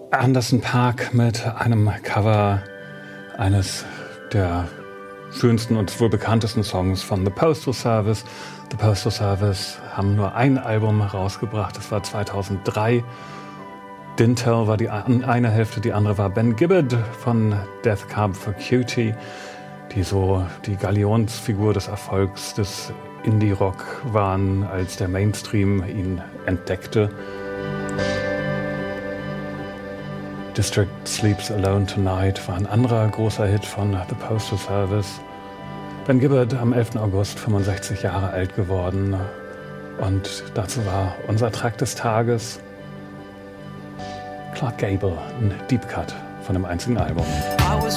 Anderson .Paak mit einem Cover eines der schönsten und wohl bekanntesten Songs von The Postal Service. The Postal Service haben nur ein Album rausgebracht, das war 2003. Dintel war die eine Hälfte, die andere war Ben Gibbard von Death Cab for Cutie, die so die Galionsfigur des Erfolgs des Indie-Rock waren, als der Mainstream ihn entdeckte. District Sleeps Alone Tonight war ein anderer großer Hit von The Postal Service. Ben Gibbard am 11. August 65 Jahre alt geworden. Und dazu war unser Track des Tages Clark Gable, ein Deep Cut von dem einzigen Album. I was